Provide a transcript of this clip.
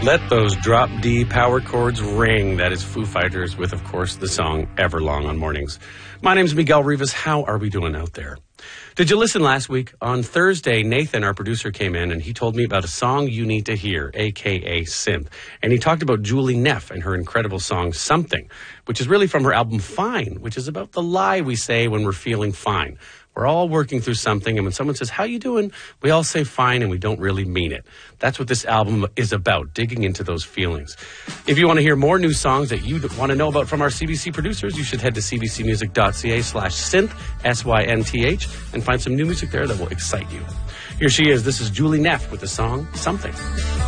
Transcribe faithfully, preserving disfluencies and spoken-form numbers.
Let those drop D power chords ring. That is Foo Fighters with, of course, the song Everlong on Mornings. My name's Miguel Rivas. How are we doing out there? Did you listen last week? On Thursday, Nathan, our producer, came in and he told me about a song you need to hear, a k a. Synth. And he talked about Julie Neff and her incredible song, Something, which is really from her album Fine, which is about the lie we say when we're feeling fine. We're all working through something, and when someone says, how you doing? We all say fine, and we don't really mean it. That's what this album is about, digging into those feelings. If you want to hear more new songs that you want to know about from our C B C producers, you should head to cbcmusic.ca slash synth, S Y N T H, and find some new music there that will excite you. Here she is. This is Julie Neff with the song Something.